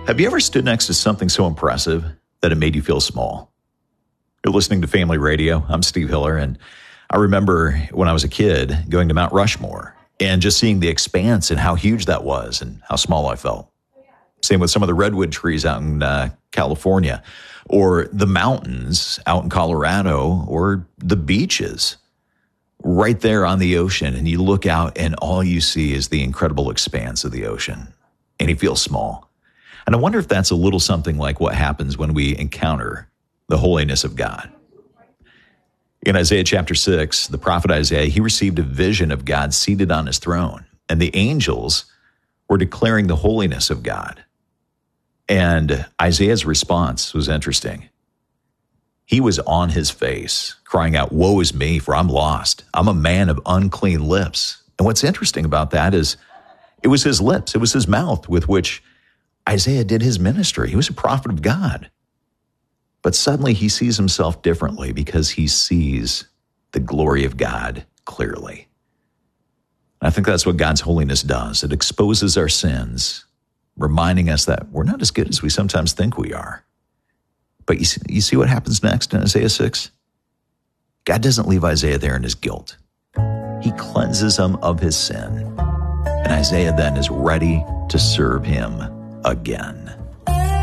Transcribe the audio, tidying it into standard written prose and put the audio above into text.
Have you ever stood next to something so impressive that it made you feel small? You're listening to Family Radio. I'm Steve Hiller, and I remember when I was a kid going to Mount Rushmore and just seeing the expanse and how huge that was and how small I felt. Same with some of the redwood trees out in California, or the mountains out in Colorado, or the beaches right there on the ocean. And you look out and all you see is the incredible expanse of the ocean, and you feel small. And I wonder if that's a little something like what happens when we encounter the holiness of God. In Isaiah chapter 6, the prophet Isaiah, he received a vision of God seated on his throne, and the angels were declaring the holiness of God. And Isaiah's response was interesting. He was on his face, crying out, "Woe is me, for I'm lost. I'm a man of unclean lips." And what's interesting about that is it was his lips, it was his mouth with which Isaiah did his ministry. He was a prophet of God. But suddenly he sees himself differently because he sees the glory of God clearly. I think that's what God's holiness does. It exposes our sins, reminding us that we're not as good as we sometimes think we are. But you see what happens next in Isaiah 6? God doesn't leave Isaiah there in his guilt. He cleanses him of his sin. And Isaiah then is ready to serve him again.